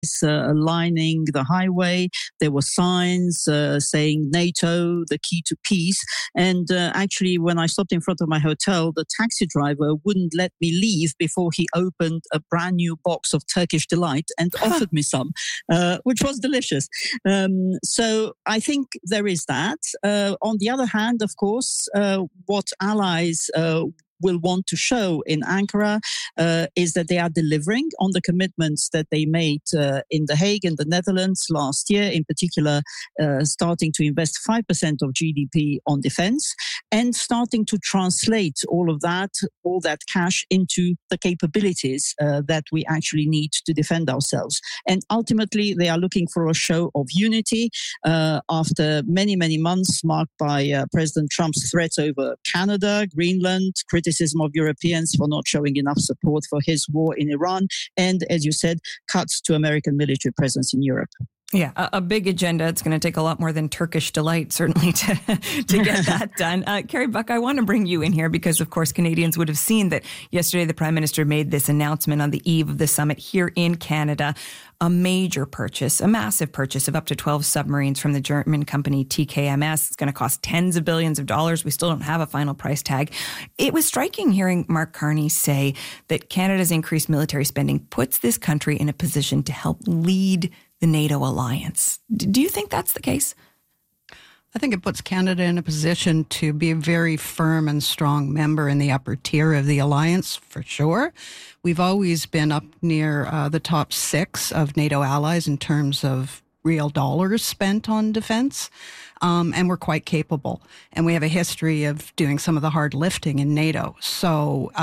lining the highway. There were signs saying NATO, the key to peace. And actually, when I stopped in front of my hotel, the taxi driver wouldn't let me leave before he opened a brand new box of Turkish Delight and offered me some, which was delicious. So I think there is that. On the other hand, of course, what allies will want to show in Ankara is that they are delivering on the commitments that they made in The Hague in the Netherlands last year, in particular starting to invest 5% of GDP on defense and starting to translate all that cash into the capabilities that we actually need to defend ourselves. And ultimately, they are looking for a show of unity after many, many months marked by President Trump's threats over Canada, Greenland, criticism of Europeans for not showing enough support for his war in Iran, and, as you said, cuts to American military presence in Europe. Yeah, a big agenda. It's going to take a lot more than Turkish Delight, certainly, to get that done. Carrie Buck, I want to bring you in here because, of course, Canadians would have seen that yesterday the Prime Minister made this announcement on the eve of the summit here in Canada, a major purchase, a massive purchase of up to 12 submarines from the German company TKMS. It's going to cost tens of billions of dollars. We still don't have a final price tag. It was striking hearing Mark Carney say that Canada's increased military spending puts this country in a position to help lead the NATO alliance. Do you think that's the case? I think it puts Canada in a position to be a very firm and strong member in the upper tier of the alliance, for sure. We've always been up near the top 6 of NATO allies in terms of real dollars spent on defense. And we're quite capable. And we have a history of doing some of the hard lifting in NATO. So,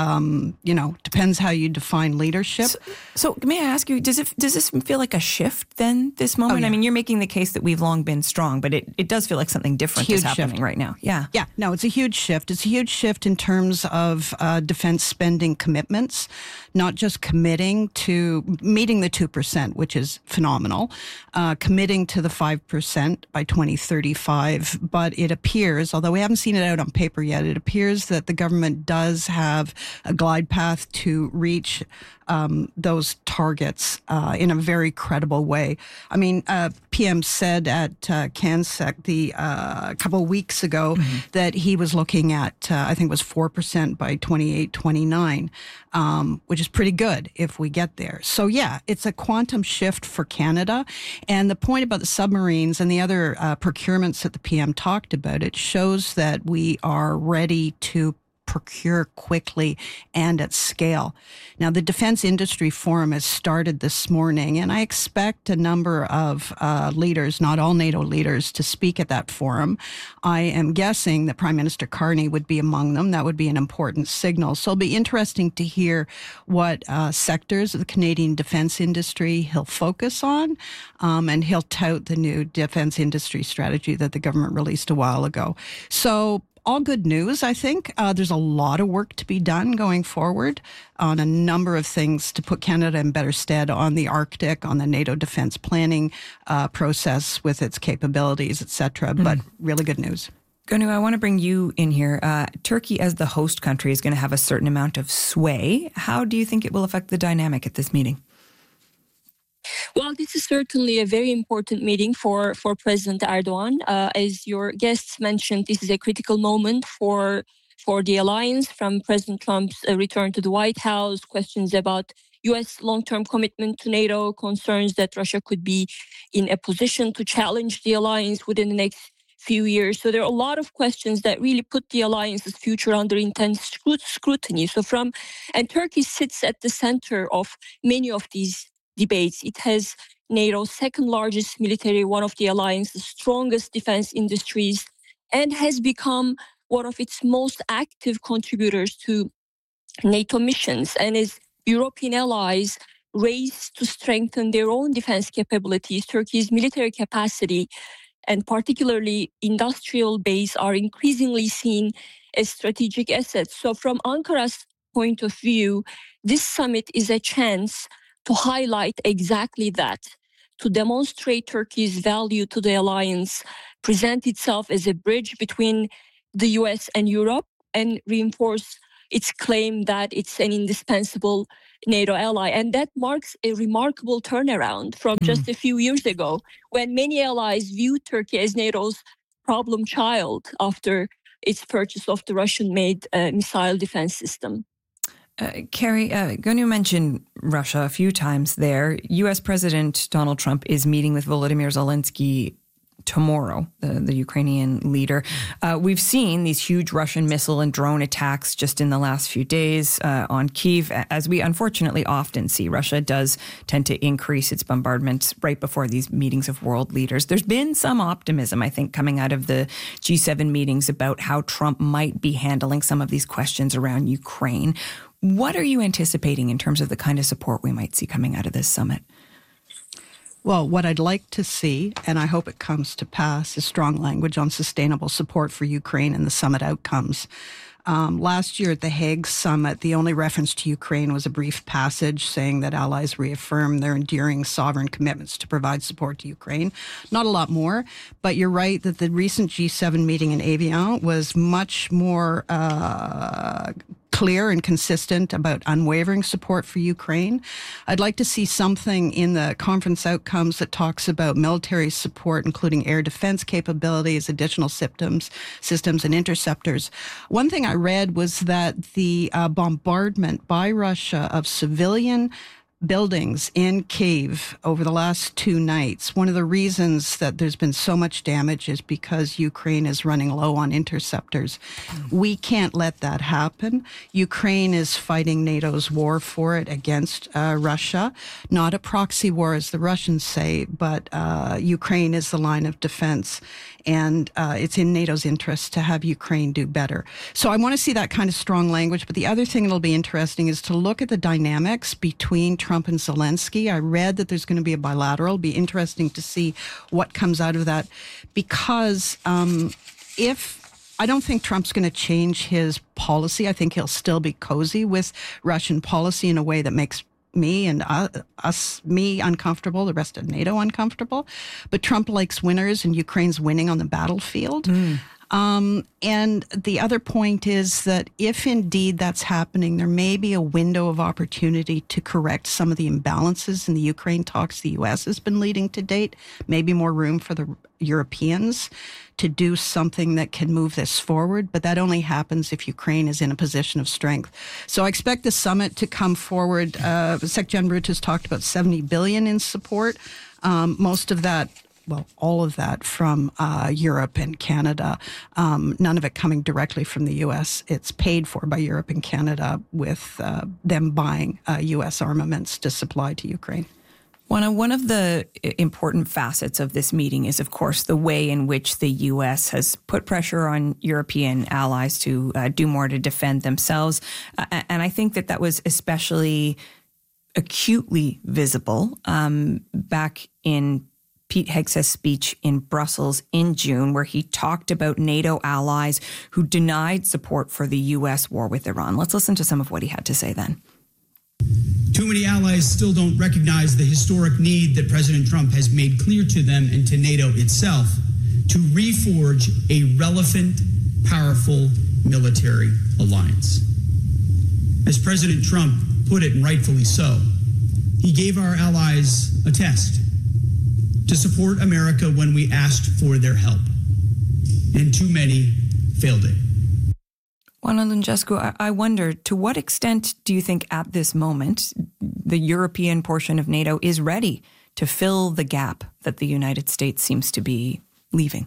depends how you define leadership. So may I ask you, does this feel like a shift then, this moment? Oh, yeah. I mean, you're making the case that we've long been strong, but it does feel like something different is happening right now. Yeah. Yeah, no, it's a huge shift. It's a huge shift in terms of defense spending commitments, not just committing to meeting the 2%, which is phenomenal, committing to the 5% by 2035. But it appears, although we haven't seen it out on paper yet, it appears that the government does have a glide path to reach those targets in a very credible way. I mean, PM said at CANSEC a couple of weeks ago that he was looking at, I think it was 4% by 28-29, which is pretty good if we get there. So yeah, it's a quantum shift for Canada. And the point about the submarines and the other procurements that the PM talked about, it shows that we are ready to procure quickly and at scale. Now, the Defense Industry Forum has started this morning, and I expect a number of leaders, not all NATO leaders, to speak at that forum. I am guessing that Prime Minister Carney would be among them. That would be an important signal. So it'll be interesting to hear what sectors of the Canadian defense industry he'll focus on, and he'll tout the new defense industry strategy that the government released a while ago. So all good news, I think. There's a lot of work to be done going forward on a number of things to put Canada in better stead on the Arctic, on the NATO defense planning process with its capabilities, etc. But really good news. Gönül, I want to bring you in here. Turkey, as the host country, is going to have a certain amount of sway. How do you think it will affect the dynamic at this meeting? Well, this is certainly a very important meeting for President Erdogan. As your guests mentioned, this is a critical moment for the alliance, from President Trump's return to the White House, questions about U.S. long-term commitment to NATO, concerns that Russia could be in a position to challenge the alliance within the next few years. So there are a lot of questions that really put the alliance's future under intense scrutiny. And Turkey sits at the center of many of these debates. It has NATO's second largest military, one of the alliance's strongest defense industries, and has become one of its most active contributors to NATO missions. And as European allies race to strengthen their own defense capabilities, Turkey's military capacity and particularly industrial base are increasingly seen as strategic assets. So from Ankara's point of view, this summit is a chance to highlight exactly that, to demonstrate Turkey's value to the alliance, present itself as a bridge between the US and Europe, and reinforce its claim that it's an indispensable NATO ally. And that marks a remarkable turnaround from just a few years ago, when many allies viewed Turkey as NATO's problem child after its purchase of the Russian-made missile defense system. Carrie, Gonu mentioned Russia a few times there. U.S. President Donald Trump is meeting with Volodymyr Zelensky tomorrow, the Ukrainian leader. We've seen these huge Russian missile and drone attacks just in the last few days on Kyiv. As we unfortunately often see, Russia does tend to increase its bombardments right before these meetings of world leaders. There's been some optimism, I think, coming out of the G7 meetings about how Trump might be handling some of these questions around Ukraine. What are you anticipating in terms of the kind of support we might see coming out of this summit? Well, what I'd like to see, and I hope it comes to pass, is strong language on sustainable support for Ukraine and the summit outcomes. Last year at the Hague summit, the only reference to Ukraine was a brief passage saying that allies reaffirm their enduring sovereign commitments to provide support to Ukraine. Not a lot more, but you're right that the recent G7 meeting in Evian was much more clear and consistent about unwavering support for Ukraine. I'd like to see something in the conference outcomes that talks about military support, including air defense capabilities, additional systems and interceptors. One thing I read was that the bombardment by Russia of civilian buildings in Kyiv over the last 2 nights, one of the reasons that there's been so much damage is because Ukraine is running low on interceptors. We can't let that happen. Ukraine is fighting NATO's war for it against Russia. Not a proxy war, as the Russians say, but Ukraine is the line of defense. And it's in NATO's interest to have Ukraine do better. So I want to see that kind of strong language. But the other thing that'll be interesting is to look at the dynamics between Trump and Zelensky. I read that there's going to be a bilateral. It'll be interesting to see what comes out of that. Because I don't think Trump's going to change his policy. I think he'll still be cozy with Russian policy in a way that makes me and me uncomfortable, the rest of NATO uncomfortable. But Trump likes winners, and Ukraine's winning on the battlefield. And the other point is that if indeed that's happening, there may be a window of opportunity to correct some of the imbalances in the Ukraine talks the U.S. has been leading to date. Maybe more room for the Europeans to do something that can move this forward. But that only happens if Ukraine is in a position of strength. So I expect the summit to come forward. Secretary Rutte has talked about $70 billion in support. Most of that, well, all of that from Europe and Canada, none of it coming directly from the U.S. It's paid for by Europe and Canada with them buying U.S. armaments to supply to Ukraine. One of the important facets of this meeting is, of course, the way in which the U.S. has put pressure on European allies to do more to defend themselves. And I think that was especially acutely visible back in Pete Hegseth's speech in Brussels in June, where he talked about NATO allies who denied support for the U.S. war with Iran. Let's listen to some of what he had to say then. Too many allies still don't recognize the historic need that President Trump has made clear to them and to NATO itself to reforge a relevant, powerful military alliance. As President Trump put it, and rightfully so, he gave our allies a test to support America when we asked for their help, and too many failed it. Oana Lungescu, I wonder, to what extent do you think at this moment the European portion of NATO is ready to fill the gap that the United States seems to be leaving?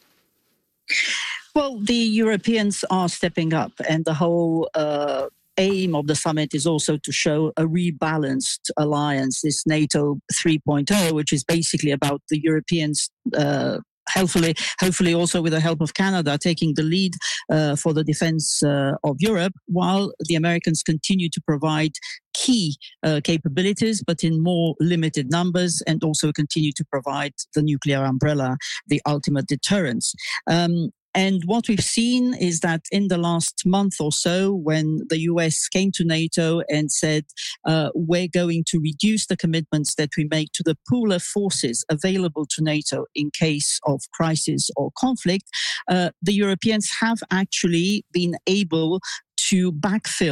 Well, the Europeans are stepping up, and the whole aim of the summit is also to show a rebalanced alliance, this NATO 3.0, which is basically about the Europeans hopefully also with the help of Canada, taking the lead for the defense of Europe, while the Americans continue to provide key capabilities, but in more limited numbers, and also continue to provide the nuclear umbrella, the ultimate deterrence. And what we've seen is that in the last month or so, when the US came to NATO and said, we're going to reduce the commitments that we make to the pool of forces available to NATO in case of crisis or conflict, the Europeans have actually been able to backfill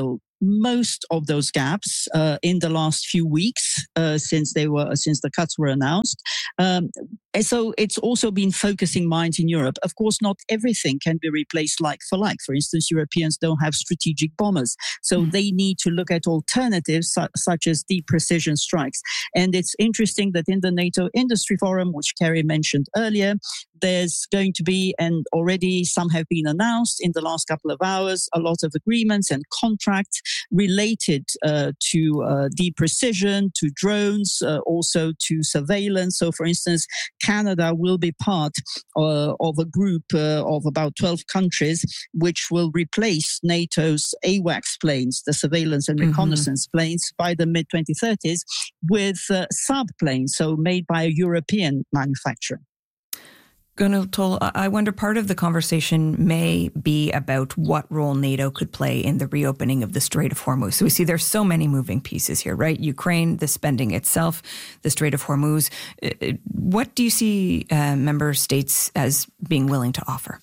most of those gaps in the last few weeks since the cuts were announced. And so it's also been focusing minds in Europe. Of course, not everything can be replaced like for like. For instance, Europeans don't have strategic bombers, so they need to look at alternatives such as deep precision strikes. And it's interesting that in the NATO Industry Forum, which Kerry mentioned earlier, there's going to be, and already some have been announced in the last couple of hours, a lot of agreements and contracts related to deep precision, to drones, also to surveillance. So, for instance, Canada will be part of a group of about 12 countries, which will replace NATO's AWACS planes, the surveillance and reconnaissance planes, by the mid-2030s with Saab planes, so made by a European manufacturer. Gunnar Tull, I wonder, part of the conversation may be about what role NATO could play in the reopening of the Strait of Hormuz. So we see there's so many moving pieces here, right? Ukraine, the spending itself, the Strait of Hormuz. What do you see member states as being willing to offer?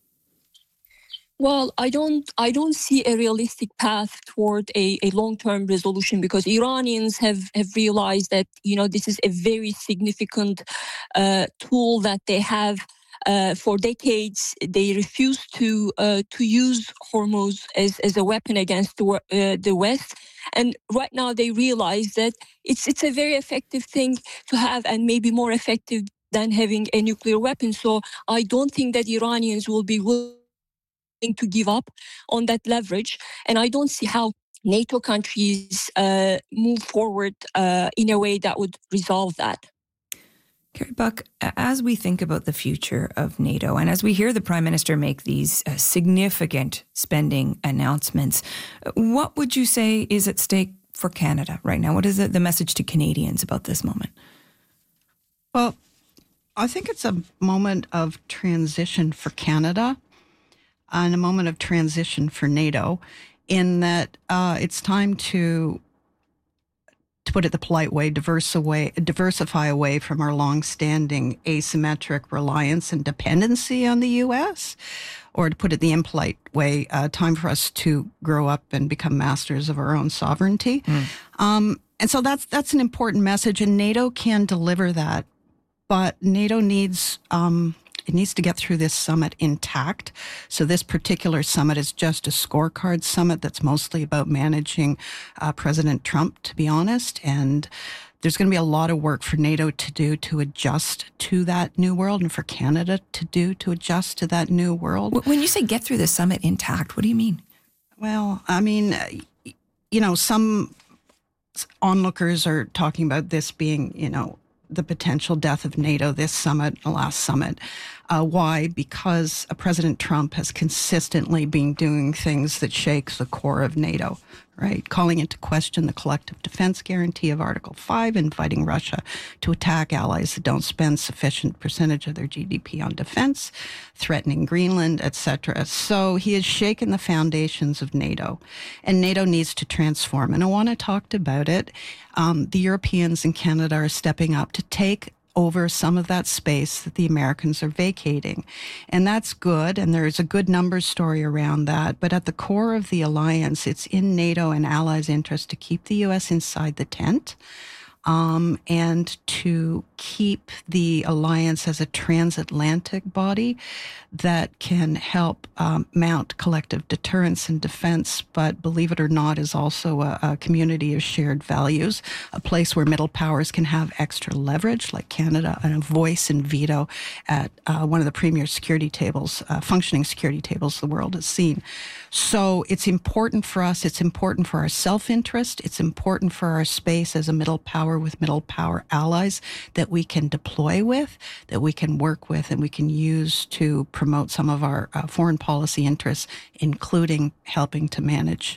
Well, I don't see a realistic path toward a long-term resolution, because Iranians have realized that, this is a very significant tool that they have. For decades, they refused to use Hormuz as a weapon against the West, and right now they realize that it's a very effective thing to have, and maybe more effective than having a nuclear weapon. So I don't think that Iranians will be willing to give up on that leverage, and I don't see how NATO countries move forward in a way that would resolve that. Kerry Buck, as we think about the future of NATO, and as we hear the Prime Minister make these significant spending announcements, what would you say is at stake for Canada right now? What is the message to Canadians about this moment? Well, I think it's a moment of transition for Canada and a moment of transition for NATO, in that it's time to put it the polite way, diversify away from our long-standing asymmetric reliance and dependency on the U.S., or to put it the impolite way, time for us to grow up and become masters of our own sovereignty. And so that's an important message, and NATO can deliver that. But NATO needs to get through this summit intact. So this particular summit is just a scorecard summit that's mostly about managing President Trump, to be honest. And there's going to be a lot of work for NATO to do to adjust to that new world, and for Canada to do to adjust to that new world. When you say get through the summit intact, what do you mean? Well, I mean, some onlookers are talking about this being, the potential death of NATO, this summit, the last summit. Why? Because President Trump has consistently been doing things that shake the core of NATO, right? Calling into question the collective defense guarantee of Article 5, inviting Russia to attack allies that don't spend sufficient percentage of their GDP on defense, threatening Greenland, etc. So he has shaken the foundations of NATO, and NATO needs to transform. And I want to talk about it. The Europeans and Canada are stepping up to take over some of that space that the Americans are vacating. And that's good, and there's a good numbers story around that. But at the core of the alliance, it's in NATO and allies' interest to keep the U.S. inside the tent, and to keep the alliance as a transatlantic body that can help mount collective deterrence and defense, but believe it or not, is also a community of shared values, a place where middle powers can have extra leverage, like Canada, and a voice and veto at one of the premier security tables, functioning security tables the world has seen. So it's important for us, it's important for our self-interest, it's important for our space as a middle power with middle power allies that we can deploy with, that we can work with, and we can use to promote some of our foreign policy interests, including helping to manage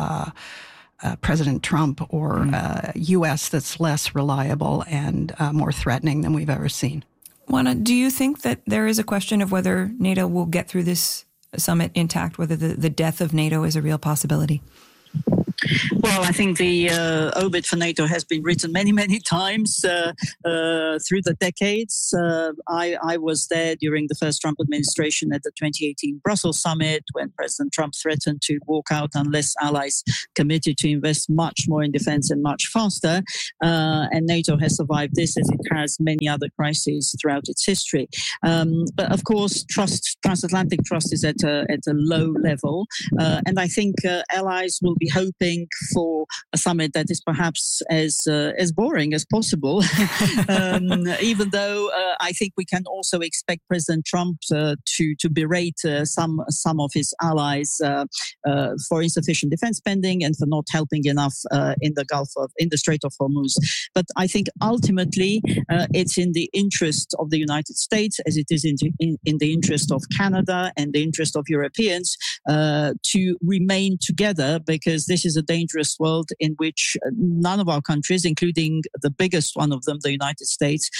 President Trump, or U.S. that's less reliable and more threatening than we've ever seen. Juana, do you think that there is a question of whether NATO will get through this summit intact, whether the death of NATO is a real possibility? Well, I think the obit for NATO has been written many, many times through the decades. I was there during the first Trump administration at the 2018 Brussels summit when President Trump threatened to walk out unless allies committed to invest much more in defense and much faster. And NATO has survived this as it has many other crises throughout its history. But of course, transatlantic trust is at a low level. And I think allies will be hoping for a summit that is perhaps as boring as possible, even though I think we can also expect President Trump to berate some of his allies for insufficient defense spending and for not helping enough in the Strait of Hormuz. But I think ultimately it's in the interest of the United States, as it is in the interest of Canada and the interest of Europeans, to remain together, because this is a dangerous world in which none of our countries, including the biggest one of them, the United States,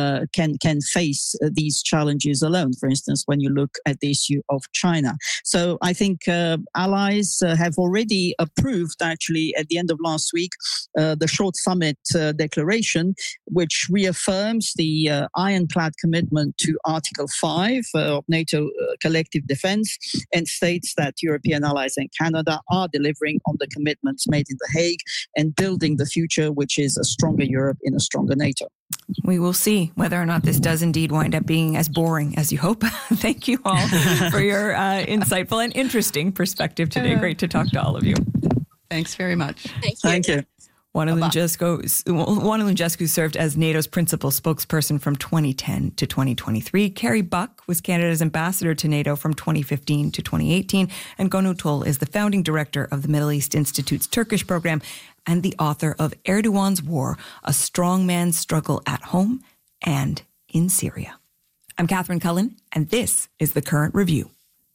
can face these challenges alone. For instance, when you look at the issue of China. So I think allies have already approved, actually, at the end of last week, the short summit declaration, which reaffirms the ironclad commitment to Article 5 of NATO collective defense, and states that European allies and Canada are delivering on the commitments made in The Hague and building the future, which is a stronger Europe in a stronger NATO. We will see whether or not this does indeed wind up being as boring as you hope. Thank you all for your insightful and interesting perspective today. Great to talk to all of you. Thanks very much. Thank you. Juana Lungescu served as NATO's principal spokesperson from 2010 to 2023. Carrie Buck was Canada's ambassador to NATO from 2015 to 2018. And Gönül Tuğ is the founding director of the Middle East Institute's Turkish program and the author of Erdogan's War, A Strong Man's Struggle at Home and in Syria. I'm Catherine Cullen, and this is The Current Review.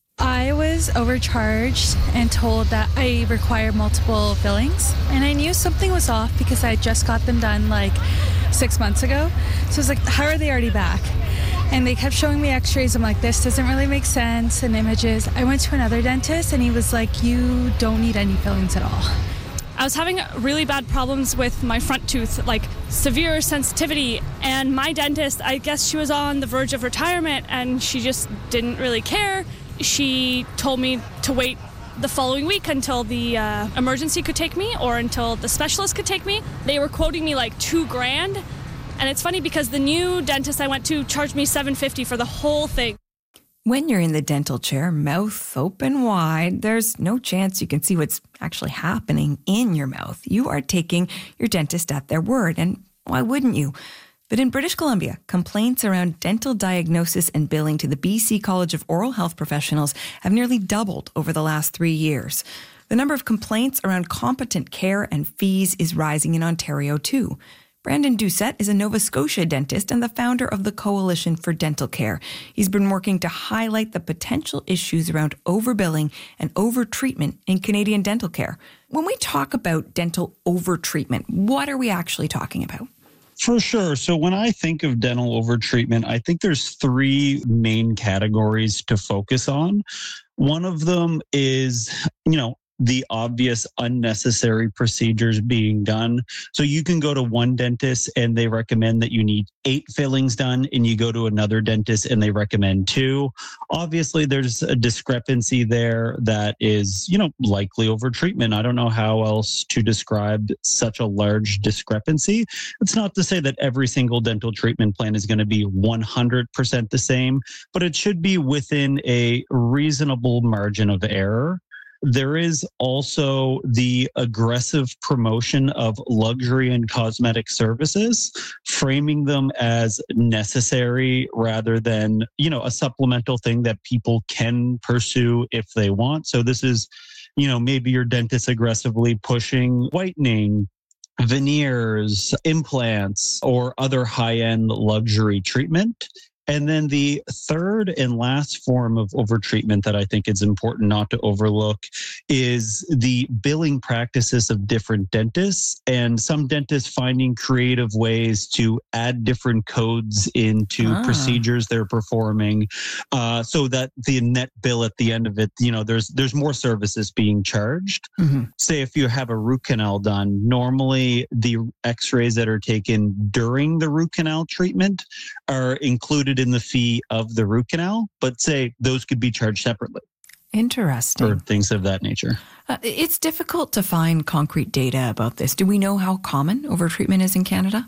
I was overcharged and told that I require multiple fillings, and I knew something was off because I just got them done like 6 months ago. So I was like, how are they already back? And they kept showing me x-rays. I'm like, this doesn't really make sense, and images. I went to another dentist and he was like, you don't need any fillings at all. I was having really bad problems with my front tooth, like severe sensitivity, and my dentist, I guess she was on the verge of retirement and she just didn't really care. She told me to wait the following week until the emergency could take me or until the specialist could take me. They were quoting me like $2,000. And it's funny because the new dentist I went to charged me $750 for the whole thing. When you're in the dental chair, mouth open wide, there's no chance you can see what's actually happening in your mouth. You are taking your dentist at their word, and why wouldn't you? But in British Columbia, complaints around dental diagnosis and billing to the BC College of Oral Health Professionals have nearly doubled over the last 3 years. The number of complaints around competent care and fees is rising in Ontario too. Brandon Doucette is a Nova Scotia dentist and the founder of the Coalition for Dental Care. He's been working to highlight the potential issues around overbilling and overtreatment in Canadian dental care. When we talk about dental overtreatment, what are we actually talking about? For sure. So when I think of dental overtreatment, I think there's 3 main categories to focus on. One of them is, the obvious unnecessary procedures being done. So you can go to one dentist and they recommend that you need 8 fillings done, and you go to another dentist and they recommend 2. Obviously, there's a discrepancy there that is, likely overtreatment. I don't know how else to describe such a large discrepancy. It's not to say that every single dental treatment plan is going to be 100% the same, but it should be within a reasonable margin of error. There is also the aggressive promotion of luxury and cosmetic services, framing them as necessary rather than, a supplemental thing that people can pursue if they want. So this is, maybe your dentist aggressively pushing whitening, veneers, implants, or other high-end luxury treatment. And then the third and last form of overtreatment that I think is important not to overlook is the billing practices of different dentists, and some dentists finding creative ways to add different codes into procedures they're performing, so that the net bill at the end of it, there's more services being charged. Say if you have a root canal done, normally the x-rays that are taken during the root canal treatment are included in the fee of the root canal, but say those could be charged separately. Interesting. Or things of that nature. It's difficult to find concrete data about this. Do we know how common overtreatment is in Canada?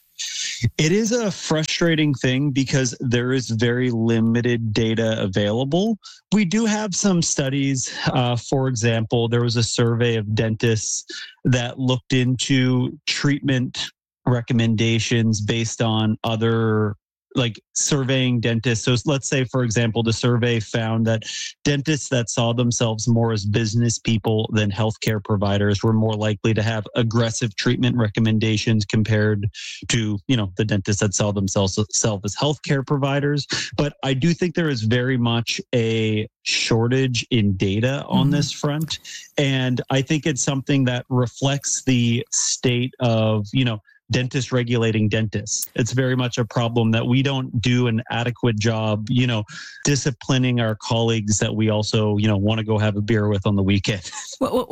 It is a frustrating thing because there is very limited data available. We do have some studies. For example, there was a survey of dentists that looked into treatment recommendations based on other, like surveying dentists. So let's say, for example, the survey found that dentists that saw themselves more as business people than healthcare providers were more likely to have aggressive treatment recommendations compared to, the dentists that saw themselves as healthcare providers. But I do think there is very much a shortage in data on this front. And I think it's something that reflects the state of, dentists regulating dentists. It's very much a problem that we don't do an adequate job, disciplining our colleagues that we also, want to go have a beer with on the weekend. Well,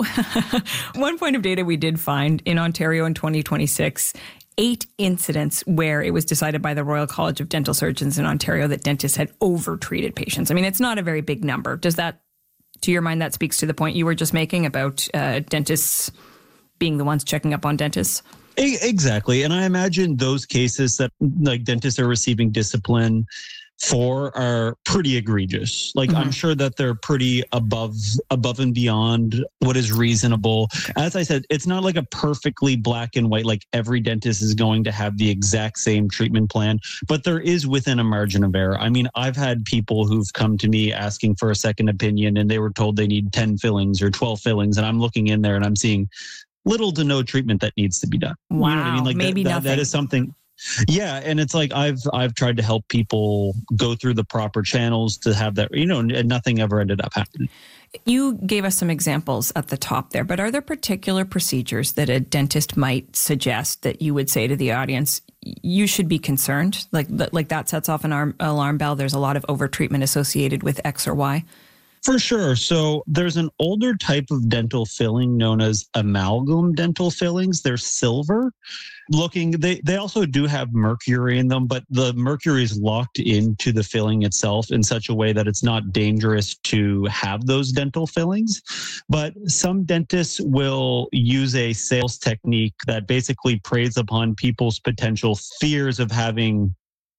one point of data we did find in Ontario in 2026, 8 incidents where it was decided by the Royal College of Dental Surgeons in Ontario that dentists had overtreated patients. I mean, it's not a very big number. Does that, to your mind, that speaks to the point you were just making about dentists being the ones checking up on dentists? Exactly. And I imagine those cases that like dentists are receiving discipline for are pretty egregious. Like I'm sure that they're pretty above and beyond what is reasonable. As I said, it's not like a perfectly black and white, like every dentist is going to have the exact same treatment plan, but there is within a margin of error. I mean, I've had people who've come to me asking for a second opinion and they were told they need 10 fillings or 12 fillings. And I'm looking in there and I'm seeing little to no treatment that needs to be done. Wow. You know what I mean? Like maybe nothing. That is something. Yeah. And it's like, I've tried to help people go through the proper channels to have that, and nothing ever ended up happening. You gave us some examples at the top there, but are there particular procedures that a dentist might suggest that you would say to the audience, you should be concerned? Like that sets off an alarm bell. There's a lot of overtreatment associated with X or Y. For sure. So there's an older type of dental filling known as amalgam dental fillings. They're silver looking. They also do have mercury in them, but the mercury is locked into the filling itself in such a way that it's not dangerous to have those dental fillings. But some dentists will use a sales technique that basically preys upon people's potential fears of having,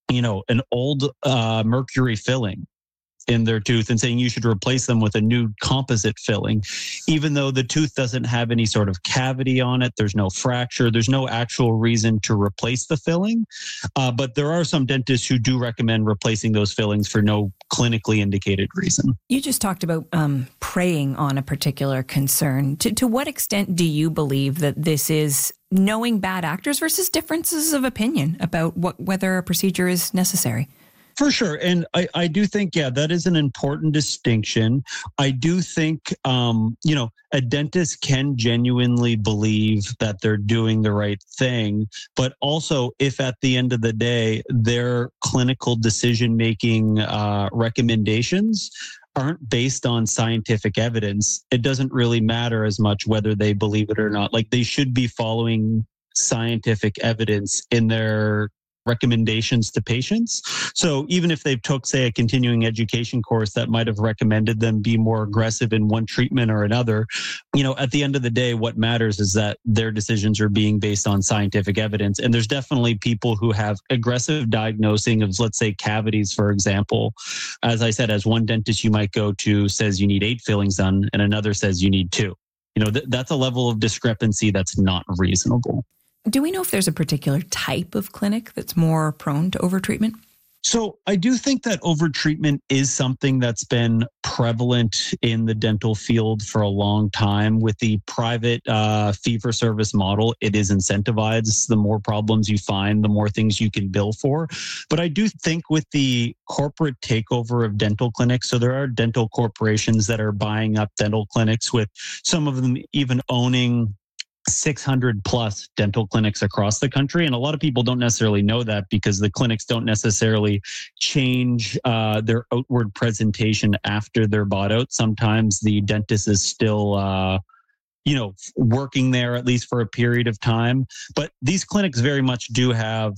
an old mercury filling in their tooth and saying you should replace them with a new composite filling, even though the tooth doesn't have any sort of cavity on it. There's no fracture. There's no actual reason to replace the filling. But there are some dentists who do recommend replacing those fillings for no clinically indicated reason. You just talked about preying on a particular concern. To what extent do you believe that this is knowing bad actors versus differences of opinion about whether a procedure is necessary? For sure. And I do think, that is an important distinction. I do think, a dentist can genuinely believe that they're doing the right thing. But also, if at the end of the day, their clinical decision-making recommendations aren't based on scientific evidence, it doesn't really matter as much whether they believe it or not. Like they should be following scientific evidence in their recommendations to patients. So even if they took, say, a continuing education course that might have recommended them be more aggressive in one treatment or another, at the end of the day, what matters is that their decisions are being based on scientific evidence. And there's definitely people who have aggressive diagnosing of, let's say, cavities, for example. As I said, as one dentist you might go to says you need 8 fillings done and another says you need 2. That's a level of discrepancy that's not reasonable. Do we know if there's a particular type of clinic that's more prone to overtreatment? So I do think that overtreatment is something that's been prevalent in the dental field for a long time. With the private fee-for-service model, it is incentivized. The more problems you find, the more things you can bill for. But I do think with the corporate takeover of dental clinics, so there are dental corporations that are buying up dental clinics, with some of them even owning 600 plus dental clinics across the country. And a lot of people don't necessarily know that because the clinics don't necessarily change their outward presentation after they're bought out. Sometimes the dentist is still working there at least for a period of time. But these clinics very much do have,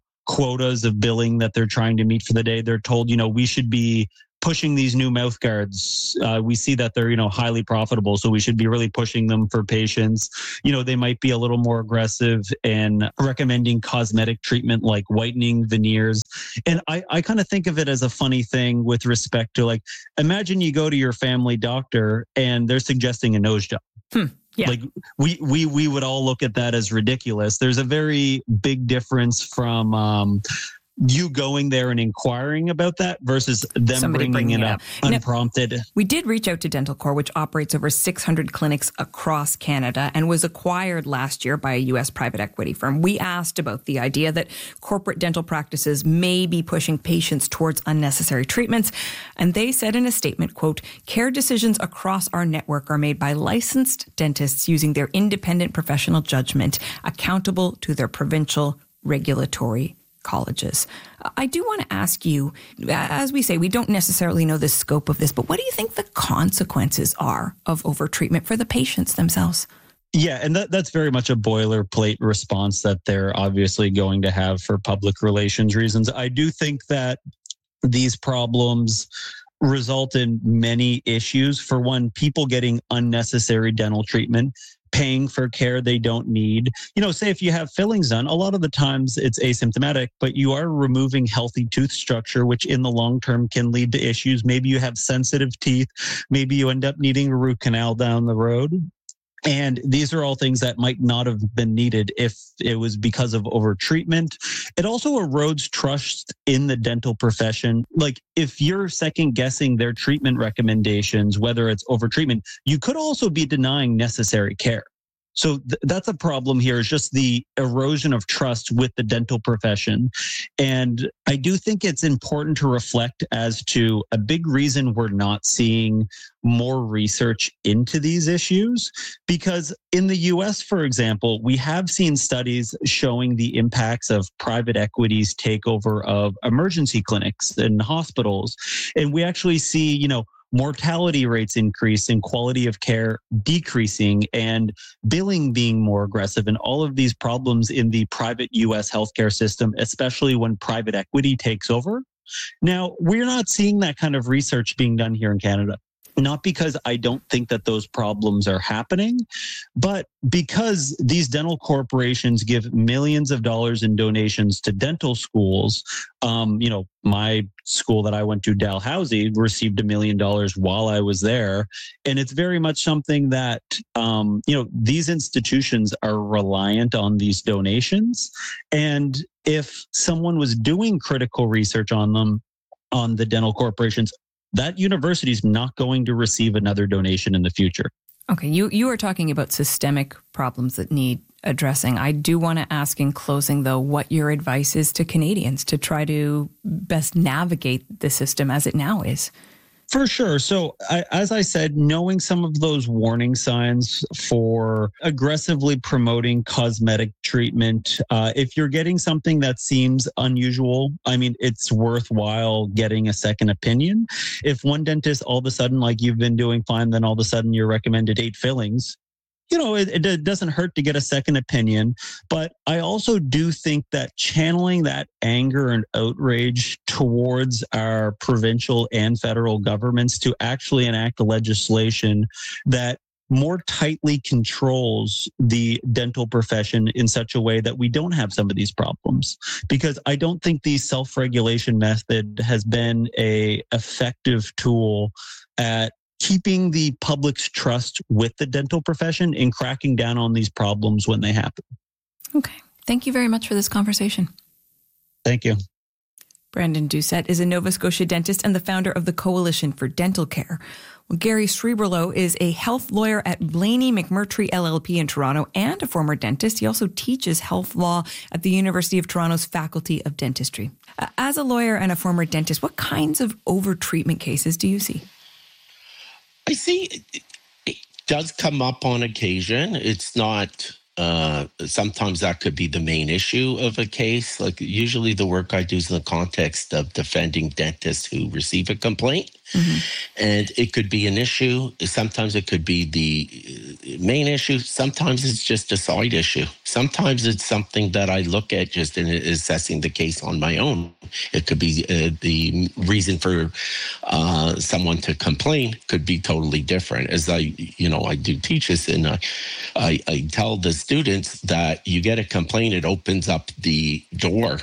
quotas of billing that they're trying to meet for the day. They're told, we should be pushing these new mouth guards. We see that they're, highly profitable. So we should be really pushing them for patients. They might be a little more aggressive in recommending cosmetic treatment like whitening, veneers. And I kind of think of it as a funny thing with respect to, like, imagine you go to your family doctor and they're suggesting a nose job. Yeah. Like we would all look at that as ridiculous. There's a very big difference from you going there and inquiring about that versus them bringing it up unprompted. Now, we did reach out to Dental Corps, which operates over 600 clinics across Canada and was acquired last year by a U.S. private equity firm. We asked about the idea that corporate dental practices may be pushing patients towards unnecessary treatments. And they said in a statement, quote, "Care decisions across our network are made by licensed dentists using their independent professional judgment, accountable to their provincial regulatory colleges." I do want to ask you, as we say, we don't necessarily know the scope of this, but what do you think the consequences are of overtreatment for the patients themselves? Yeah, and that's very much a boilerplate response that they're obviously going to have for public relations reasons. I do think that these problems result in many issues. For one, people getting unnecessary dental treatment, paying for care they don't need. Say if you have fillings done, a lot of the times it's asymptomatic, but you are removing healthy tooth structure, which in the long term can lead to issues. Maybe you have sensitive teeth. Maybe you end up needing a root canal down the road. And these are all things that might not have been needed if it was because of overtreatment. It also erodes trust in the dental profession. Like, if you're second guessing their treatment recommendations, whether it's overtreatment, you could also be denying necessary care. So that's a problem here, is just the erosion of trust with the dental profession. And I do think it's important to reflect as to a big reason we're not seeing more research into these issues, because in the US, for example, we have seen studies showing the impacts of private equity's takeover of emergency clinics and hospitals. And we actually see, mortality rates increase and quality of care decreasing and billing being more aggressive, and all of these problems in the private US healthcare system, especially when private equity takes over. Now, we're not seeing that kind of research being done here in Canada. Not because I don't think that those problems are happening, but because these dental corporations give millions of dollars in donations to dental schools. My school that I went to, Dalhousie, received $1 million while I was there. And it's very much something that, these institutions are reliant on these donations. And if someone was doing critical research on them, on the dental corporations, that university is not going to receive another donation in the future. Okay, you are talking about systemic problems that need addressing. I do want to ask in closing, though, what your advice is to Canadians to try to best navigate the system as it now is. For sure. So as I said, knowing some of those warning signs for aggressively promoting cosmetic treatment, if you're getting something that seems unusual, it's worthwhile getting a second opinion. If one dentist all of a sudden, like you've been doing fine, then all of a sudden you're recommended 8 fillings, it doesn't hurt to get a second opinion. But I also do think that channeling that anger and outrage towards our provincial and federal governments to actually enact legislation that more tightly controls the dental profession in such a way that we don't have some of these problems. Because I don't think the self-regulation method has been an effective tool at keeping the public's trust with the dental profession and cracking down on these problems when they happen. Okay. Thank you very much for this conversation. Thank you. Brandon Doucette is a Nova Scotia dentist and the founder of the Coalition for Dental Care. Well, Gary Sreeberlo is a health lawyer at Blaney McMurtry LLP in Toronto and a former dentist. He also teaches health law at the University of Toronto's Faculty of Dentistry. As a lawyer and a former dentist, what kinds of overtreatment cases do you see? I see it does come up on occasion. It's not... sometimes that could be the main issue of a case. Like usually the work I do is in the context of defending dentists who receive a complaint. Mm-hmm. And it could be an issue. Sometimes it could be the main issue. Sometimes it's just a side issue. Sometimes it's something that I look at just in assessing the case on my own. It could be the reason for someone to complain could be totally different. As I do teach this, and I tell the students that you get a complaint, it opens up the door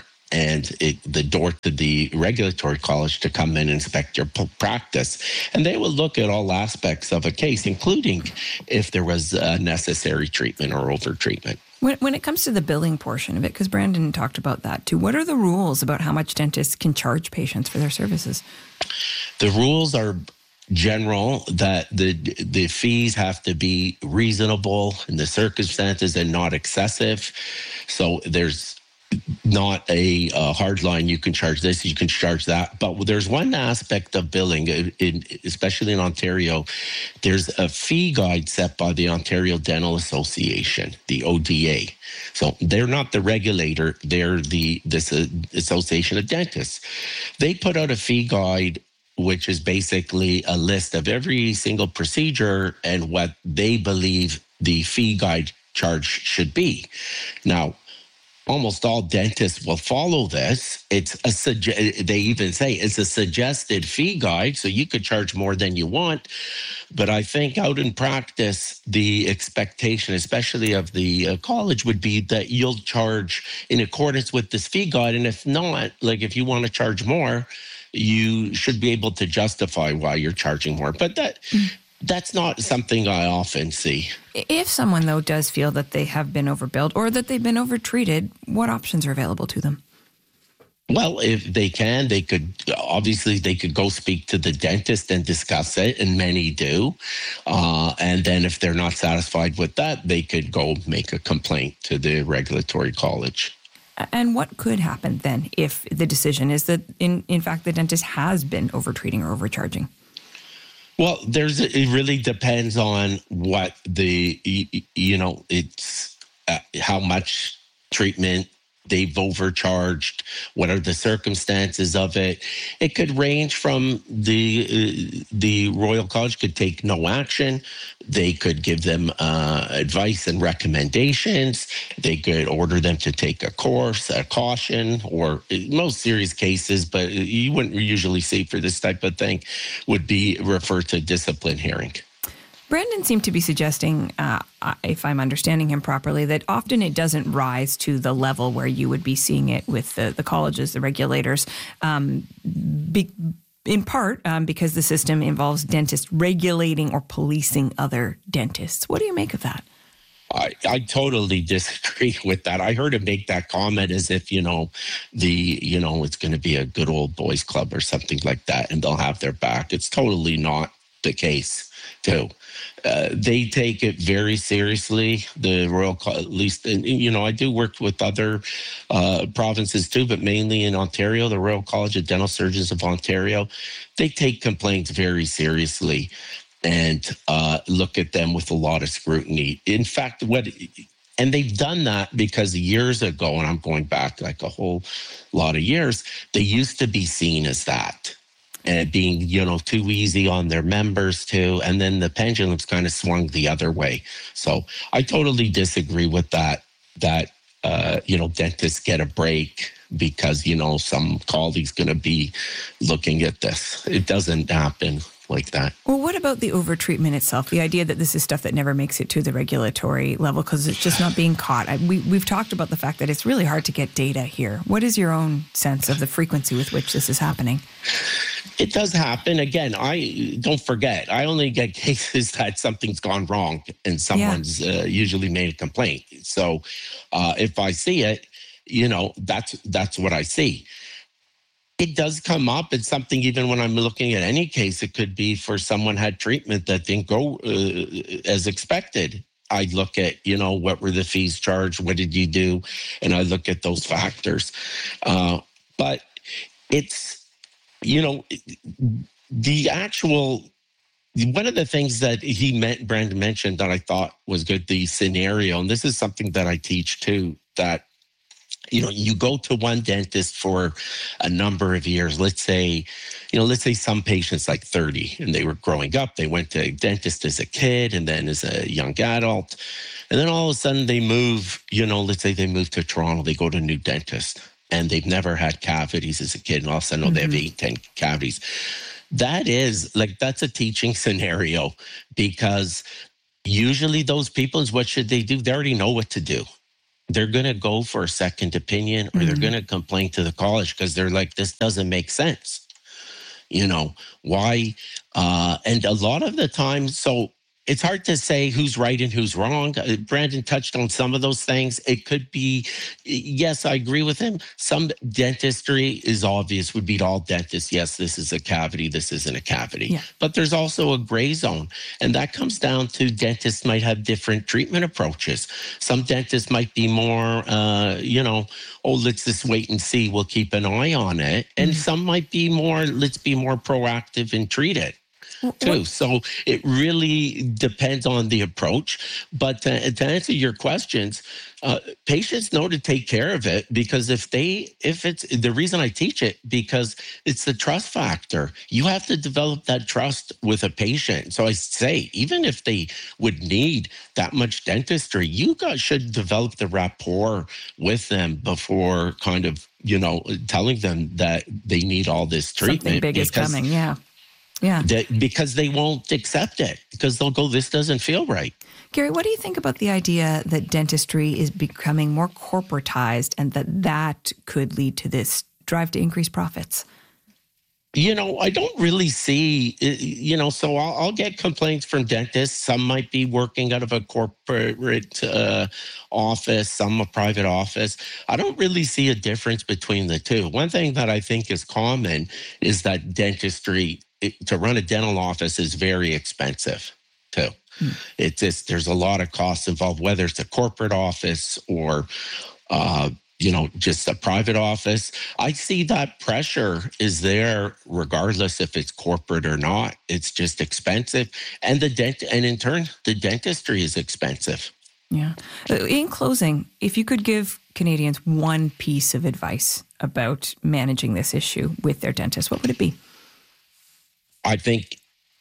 the door to the regulatory college to come in and inspect your practice. And they will look at all aspects of a case, including if there was necessary treatment or over-treatment. When it comes to the billing portion of it, because Brandon talked about that too, what are the rules about how much dentists can charge patients for their services? The rules are general, that the fees have to be reasonable in the circumstances and not excessive. So there's not a hard line. You can charge this, you can charge that. But there's one aspect of billing, especially in Ontario, there's a fee guide set by the Ontario Dental Association, the ODA. So they're not the regulator, they're this Association of Dentists. They put out a fee guide, which is basically a list of every single procedure and what they believe the fee guide charge should be. Now, almost all dentists will follow this. They even say it's a suggested fee guide, so you could charge more than you want. But I think out in practice, the expectation, especially of the college, would be that you'll charge in accordance with this fee guide. And if not, like if you want to charge more, you should be able to justify why you're charging more. But that's not something I often see. If someone, though, does feel that they have been overbilled or that they've been overtreated, what options are available to them? Well, if they can, they could go speak to the dentist and discuss it, and many do. And then if they're not satisfied with that, they could go make a complaint to the regulatory college. And what could happen then if the decision is that, in fact, the dentist has been overtreating or overcharging? Well, it really depends on what it's how much treatment they've overcharged, what are the circumstances of it. It could range from the Royal College could take no action. They could give them advice and recommendations. They could order them to take a course, a caution, or most serious cases, but you wouldn't usually see for this type of thing, would be referred to discipline hearing. Brandon seemed to be suggesting, if I'm understanding him properly, that often it doesn't rise to the level where you would be seeing it with the colleges, the regulators, in part because the system involves dentists regulating or policing other dentists. What do you make of that? I totally disagree with that. I heard him make that comment as if, it's going to be a good old boys club or something like that, and they'll have their back. It's totally not the case, too. They take it very seriously. The Royal College, at least, I do work with other provinces too, but mainly in Ontario, the Royal College of Dental Surgeons of Ontario, they take complaints very seriously and look at them with a lot of scrutiny. In fact, and they've done that because years ago, and I'm going back like a whole lot of years, they used to be seen as that. And being, too easy on their members too. And then the pendulum's kind of swung the other way. So I totally disagree with that, dentists get a break because, some colleague's going to be looking at this. It doesn't happen like that. Well, what about the overtreatment itself? The idea that this is stuff that never makes it to the regulatory level because it's just not being caught. We've talked about the fact that it's really hard to get data here. What is your own sense of the frequency with which this is happening? It does happen. Again, I don't forget, I only get cases that something's gone wrong and someone's usually made a complaint. So if I see it, that's what I see. It does come up. It's something, even when I'm looking at any case, it could be for someone had treatment that didn't go as expected. I look at, what were the fees charged? What did you do? And I look at those factors. But it's, the actual, one of the things that Brandon mentioned that I thought was good, the scenario, and this is something that I teach too, that you go to one dentist for a number of years. Let's say some patients like 30 and they were growing up. They went to a dentist as a kid and then as a young adult. And then all of a sudden they move, let's say they move to Toronto, they go to a new dentist and they've never had cavities as a kid. And all of a sudden, they have 8-10 cavities. That's a teaching scenario, because usually those people, what should they do? They already know what to do. They're going to go for a second opinion, or they're going to complain to the college because they're like, this doesn't make sense. Why? And a lot of the time, so it's hard to say who's right and who's wrong. Brandon touched on some of those things. It could be, yes, I agree with him. Some dentistry is obvious, would be to all dentists. Yes, this is a cavity. This isn't a cavity. Yeah. But there's also a gray zone. And that comes down to dentists might have different treatment approaches. Some dentists might be more, let's just wait and see. We'll keep an eye on it. And some might be more, let's be more proactive and treat it too. So it really depends on the approach. But to answer your questions, patients know to take care of it, because if it's the reason I teach it, because it's the trust factor. You have to develop that trust with a patient. So I say, even if they would need that much dentistry, you guys should develop the rapport with them before kind of, telling them that they need all this treatment. Something big is coming. Yeah. Yeah. Because they won't accept it, because they'll go, this doesn't feel right. Gary, what do you think about the idea that dentistry is becoming more corporatized, and that could lead to this drive to increase profits? I don't really see, so I'll get complaints from dentists. Some might be working out of a corporate office, some a private office. I don't really see a difference between the two. One thing that I think is common is that dentistry, to run a dental office, is very expensive too. It's just, there's a lot of costs involved, whether it's a corporate office or, just a private office. I see that pressure is there regardless if it's corporate or not. It's just expensive. And in turn, the dentistry is expensive. Yeah. In closing, if you could give Canadians one piece of advice about managing this issue with their dentist, what would it be? I think,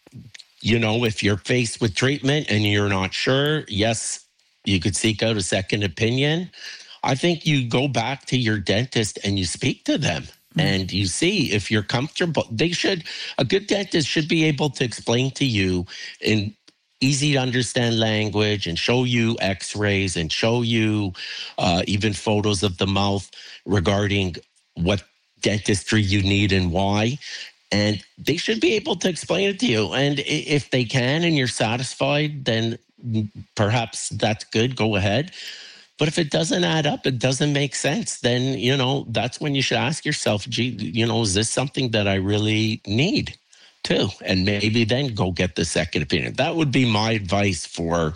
if you're faced with treatment and you're not sure, yes, you could seek out a second opinion. I think you go back to your dentist and you speak to them and you see if you're comfortable. A good dentist should be able to explain to you in easy to understand language and show you x-rays and show you even photos of the mouth regarding what dentistry you need and why. And they should be able to explain it to you. And if they can and you're satisfied, then perhaps that's good. Go ahead. But if it doesn't add up, it doesn't make sense, then, that's when you should ask yourself, is this something that I really need too? And maybe then go get the second opinion. That would be my advice for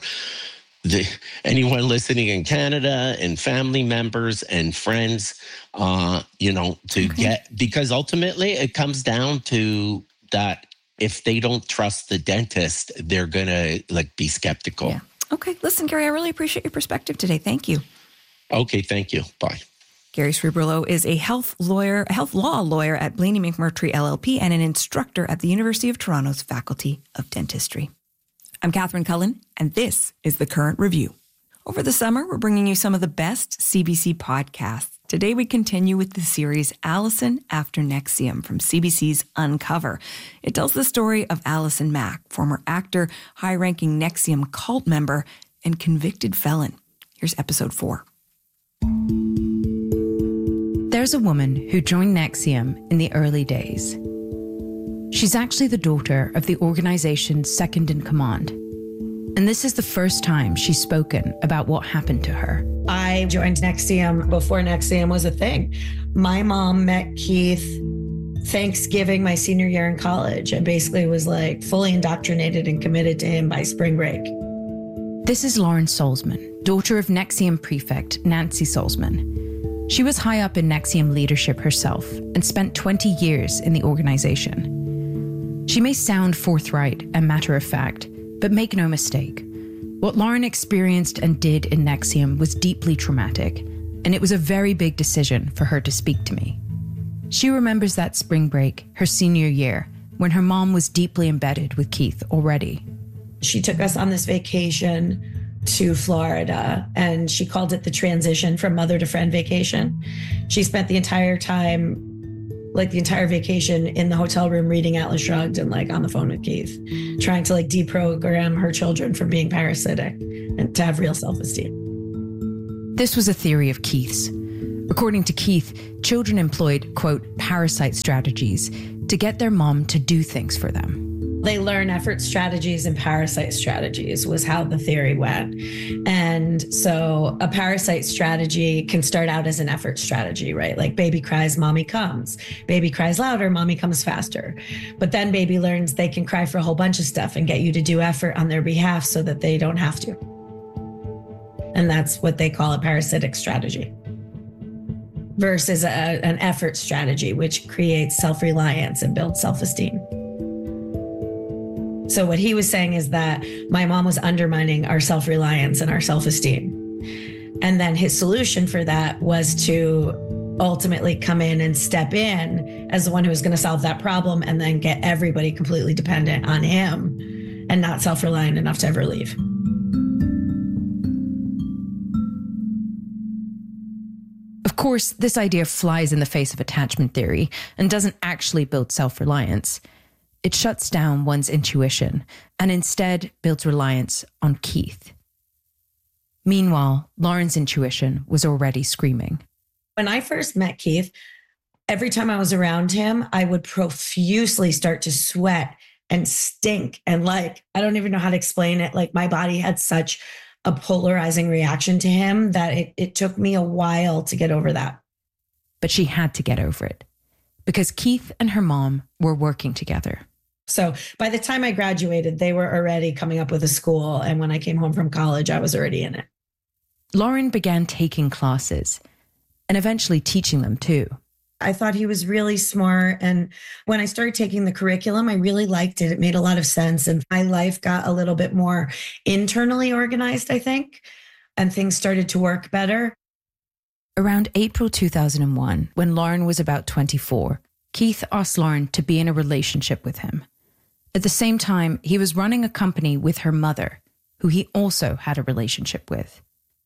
anyone listening in Canada and family members and friends, get, because ultimately it comes down to that. If they don't trust the dentist, they're going to be skeptical. Yeah. Okay. Listen, Gary, I really appreciate your perspective today. Thank you. Okay. Thank you. Bye. Gary Srebrillo is a health law lawyer at Blaney McMurtry LLP and an instructor at the University of Toronto's Faculty of Dentistry. I'm Catherine Cullen, and this is The Current Review. Over the summer, we're bringing you some of the best CBC podcasts. Today, we continue with the series Allison After NXIVM from CBC's Uncover. It tells the story of Allison Mack, former actor, high-ranking NXIVM cult member, and convicted felon. Here's episode 4. There's a woman who joined NXIVM in the early days. She's actually the daughter of the organization's second in command. And this is the first time she's spoken about what happened to her. I joined NXIVM before NXIVM was a thing. My mom met Keith Thanksgiving, my senior year in college. I basically was like fully indoctrinated and committed to him by spring break. This is Lauren Salzman, daughter of NXIVM prefect Nancy Salzman. She was high up in NXIVM leadership herself and spent 20 years in the organization. She may sound forthright and matter of fact, but make no mistake. What Lauren experienced and did in NXIVM was deeply traumatic, and it was a very big decision for her to speak to me. She remembers that spring break, her senior year, when her mom was deeply embedded with Keith already. She took us on this vacation to Florida, and she called it the transition from mother to friend vacation. She spent the entire time, like the entire vacation, in the hotel room reading Atlas Shrugged and like on the phone with Keith, trying to like deprogram her children from being parasitic and to have real self-esteem. This was a theory of Keith's. According to Keith, children employed, quote, parasite strategies to get their mom to do things for them. They learn effort strategies and parasite strategies was how the theory went. And so a parasite strategy can start out as an effort strategy, right? Like baby cries, mommy comes. Baby cries louder, mommy comes faster. But then baby learns they can cry for a whole bunch of stuff and get you to do effort on their behalf so that they don't have to. And that's what they call a parasitic strategy versus an effort strategy, which creates self-reliance and builds self-esteem. So what he was saying is that my mom was undermining our self-reliance and our self-esteem. And then his solution for that was to ultimately come in and step in as the one who was going to solve that problem and then get everybody completely dependent on him and not self-reliant enough to ever leave. Of course, this idea flies in the face of attachment theory and doesn't actually build self-reliance. It shuts down one's intuition and instead builds reliance on Keith. Meanwhile, Lauren's intuition was already screaming. When I first met Keith, every time I was around him, I would profusely start to sweat and stink. And like, I don't even know how to explain it. Like my body had such a polarizing reaction to him that it took me a while to get over that. But she had to get over it because Keith and her mom were working together. So by the time I graduated, they were already coming up with a school. And when I came home from college, I was already in it. Lauren began taking classes and eventually teaching them too. I thought he was really smart. And when I started taking the curriculum, I really liked it. It made a lot of sense. And my life got a little bit more internally organized, I think, and things started to work better. Around April 2001, when Lauren was about 24, Keith asked Lauren to be in a relationship with him. At the same time, he was running a company with her mother, who he also had a relationship with.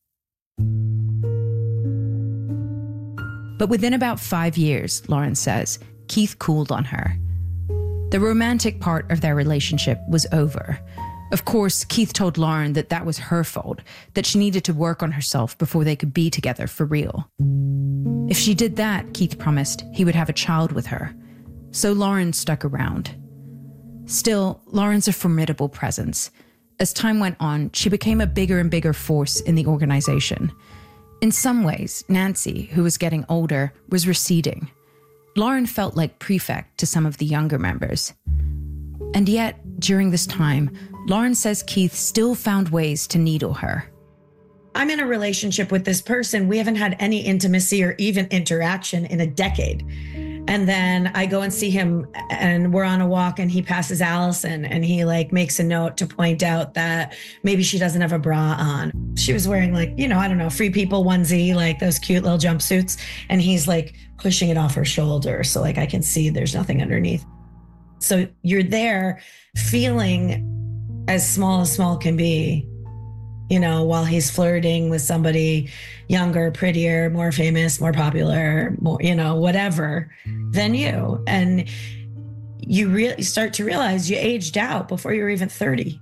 But within about 5 years, Lauren says, Keith cooled on her. The romantic part of their relationship was over. Of course, Keith told Lauren that that was her fault, that she needed to work on herself before they could be together for real. If she did that, Keith promised he would have a child with her. So Lauren stuck around. Still, Lauren's a formidable presence. As time went on, she became a bigger and bigger force in the organization. In some ways, Nancy, who was getting older, was receding. Lauren felt like prefect to some of the younger members. And yet, during this time, Lauren says Keith still found ways to needle her. I'm in a relationship with this person. We haven't had any intimacy or even interaction in a decade. And then I go and see him and we're on a walk and he passes Allison and he like makes a note to point out that maybe she doesn't have a bra on. She was wearing like, I don't know, Free People onesie, like those cute little jumpsuits. And he's like pushing it off her shoulder. So like I can see there's nothing underneath. So you're there feeling as small can be, while he's flirting with somebody younger, prettier, more famous, more popular, more, whatever than you. And you really start to realize you aged out before you were even 30.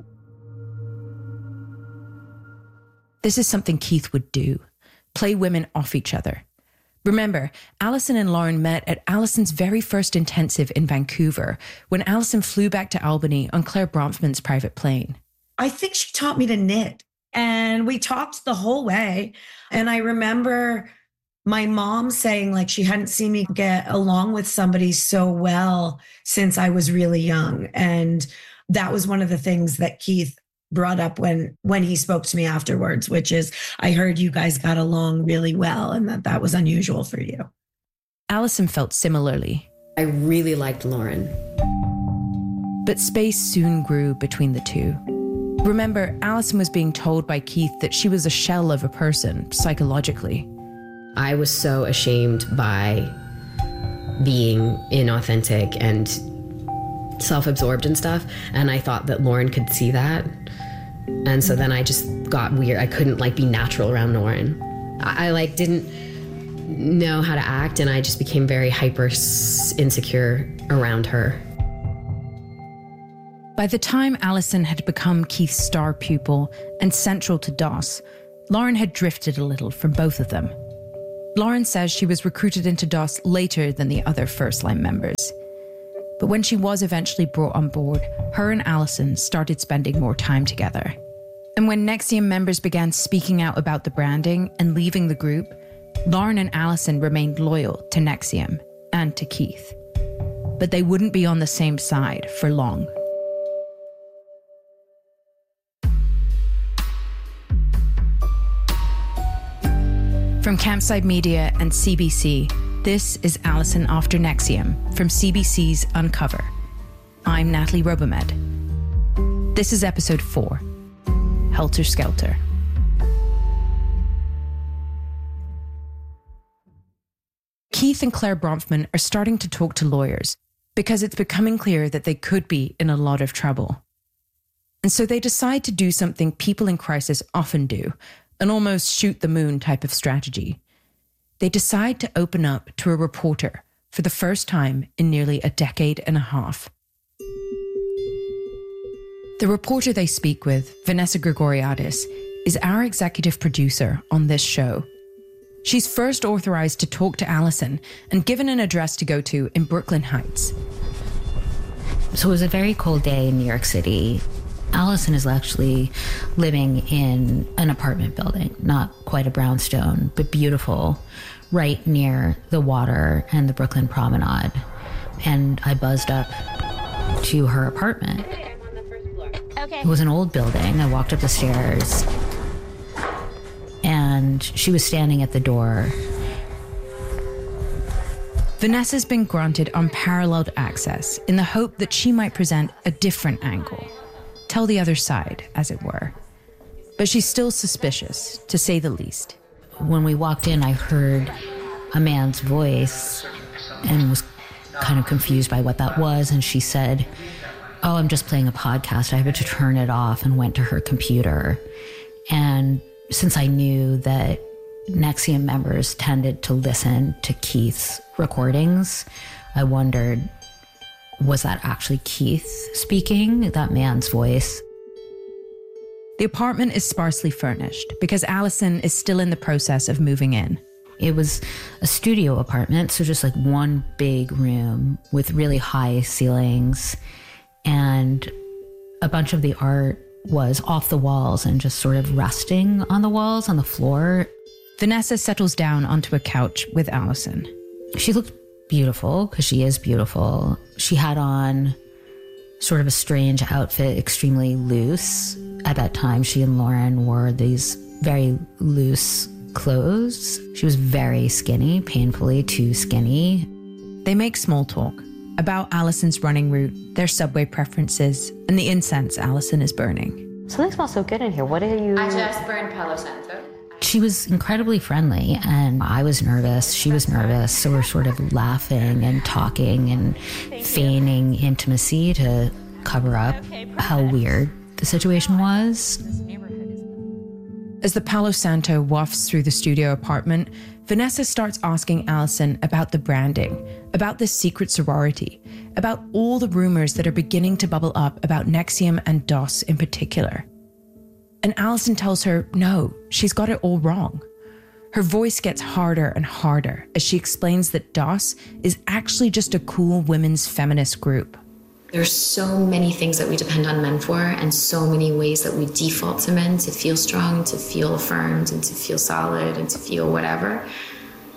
This is something Keith would do, play women off each other. Remember, Allison and Lauren met at Allison's very first intensive in Vancouver when Allison flew back to Albany on Claire Bronfman's private plane. I think she taught me to knit. And we talked the whole way. And I remember my mom saying like she hadn't seen me get along with somebody so well since I was really young. And that was one of the things that Keith brought up when he spoke to me afterwards, which is, I heard you guys got along really well and that was unusual for you. Alison felt similarly. I really liked Lauren. But space soon grew between the two. Remember, Alison was being told by Keith that she was a shell of a person, psychologically. I was so ashamed by being inauthentic and self-absorbed and stuff, and I thought that Lauren could see that. And so then I just got weird. I couldn't like be natural around Lauren. I like didn't know how to act, and I just became very hyper insecure around her. By the time Alison had become Keith's star pupil and central to DOS, Lauren had drifted a little from both of them. Lauren says she was recruited into DOS later than the other first-line members. But when she was eventually brought on board, her and Alison started spending more time together. And when NXIVM members began speaking out about the branding and leaving the group, Lauren and Alison remained loyal to NXIVM and to Keith. But they wouldn't be on the same side for long. From Campside Media and CBC, this is Alison After NXIVM from CBC's Uncover. I'm Natalie Robomed. This is episode 4, Helter Skelter. Keith and Claire Bronfman are starting to talk to lawyers because it's becoming clear that they could be in a lot of trouble. And so they decide to do something people in crisis often do, an almost shoot the moon type of strategy. They decide to open up to a reporter for the first time in nearly a decade and a half. The reporter they speak with, Vanessa Grigoriadis, is our executive producer on this show. She's first authorized to talk to Alison and given an address to go to in Brooklyn Heights. So it was a very cold day in New York City. Alison is actually living in an apartment building, not quite a brownstone, but beautiful, right near the water and the Brooklyn Promenade. And I buzzed up to her apartment. Okay. It was an old building. I walked up the stairs, and she was standing at the door. Vanessa's been granted unparalleled access in the hope that she might present a different angle. Tell the other side, as it were. But she's still suspicious, to say the least. When we walked in, I heard a man's voice and was kind of confused by what that was. And she said, "Oh, I'm just playing a podcast. I have to turn it off," and went to her computer. And since I knew that NXIVM members tended to listen to Keith's recordings, I wondered, was that actually Keith speaking, that man's voice? The apartment is sparsely furnished because Alison is still in the process of moving in. It was a studio apartment, so just like one big room with really high ceilings, and a bunch of the art was off the walls and just sort of resting on the walls, on the floor. Vanessa settles down onto a couch with Alison. She looked beautiful, because she is beautiful. She had on sort of a strange outfit, extremely loose. At that time, she and Lauren wore these very loose clothes. She was very skinny, painfully too skinny. They make small talk about Alison's running route, their subway preferences, and the incense Alison is burning. Something smells so good in here. What are you... I just burned Palo Santo. She was incredibly friendly, and I was nervous. She was nervous. So we're sort of laughing and talking and feigning intimacy to cover up how weird the situation was. As the Palo Santo wafts through the studio apartment, Vanessa starts asking Alison about the branding, about this secret sorority, about all the rumors that are beginning to bubble up about NXIVM and DOS in particular. And Alison tells her, no, she's got it all wrong. Her voice gets harder and harder as she explains that DOS is actually just a cool women's feminist group. There's so many things that we depend on men for, and so many ways that we default to men to feel strong, to feel affirmed, and to feel solid, and to feel whatever.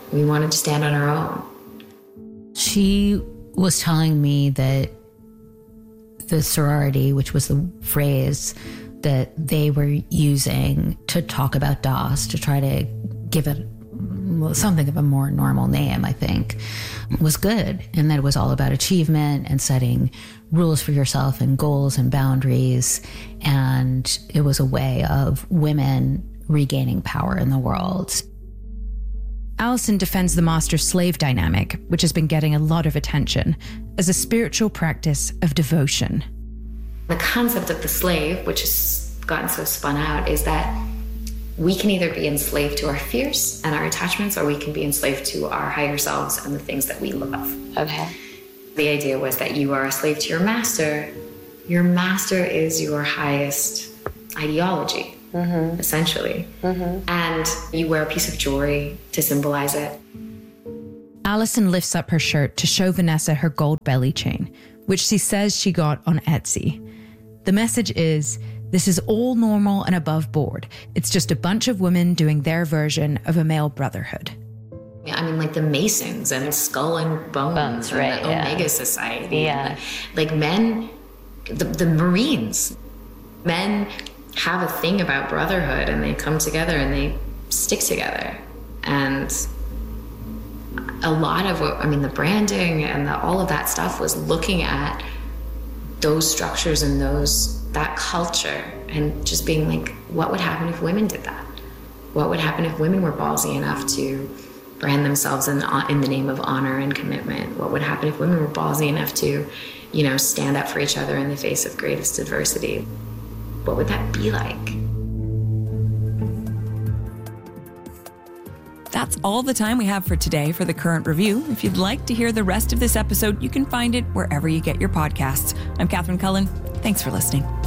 We wanted to stand on our own. She was telling me that the sorority, which was the phrase that they were using to talk about DOS, to try to give it something of a more normal name, I think, was good. And that it was all about achievement and setting rules for yourself and goals and boundaries. And it was a way of women regaining power in the world. Allison defends the master-slave dynamic, which has been getting a lot of attention, as a spiritual practice of devotion. The concept of the slave, which has gotten so spun out, is that we can either be enslaved to our fears and our attachments, or we can be enslaved to our higher selves and the things that we love. Okay. The idea was that you are a slave to your master. Your master is your highest ideology, essentially. And you wear a piece of jewelry to symbolize it. Allison lifts up her shirt to show Vanessa her gold belly chain, which she says she got on Etsy. The message is, this is all normal and above board. It's just a bunch of women doing their version of a male brotherhood. I mean, like the Masons and Skull and Bones and right, the Omega Society. Yeah. Like men, the Marines, men have a thing about brotherhood, and they come together and they stick together. And a lot of what, I mean, the branding and all of that stuff was looking at those structures and that culture and just being like, what would happen if women did that? What would happen if women were ballsy enough to brand themselves in the name of honor and commitment? What would happen if women were ballsy enough to, stand up for each other in the face of greatest adversity? What would that be like? That's all the time we have for today for The Current Review. If you'd like to hear the rest of this episode, you can find it wherever you get your podcasts. I'm Catherine Cullen. Thanks for listening.